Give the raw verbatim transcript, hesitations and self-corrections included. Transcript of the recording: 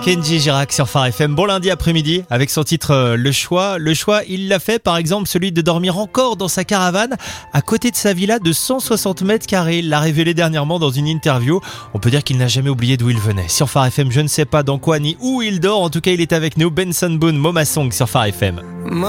Kenji Girac sur Phare F M. Bon lundi après-midi avec son titre euh, Le Choix. Le choix, il l'a fait, par exemple, celui de dormir encore dans sa caravane à côté de sa villa de cent soixante mètres carrés. Il l'a révélé dernièrement dans une interview. On peut dire qu'il n'a jamais oublié d'où il venait. Sur Phare F M, je ne sais pas dans quoi ni où il dort. En tout cas, il est avec nous. Benson Boone, Moma Song sur Phare F M.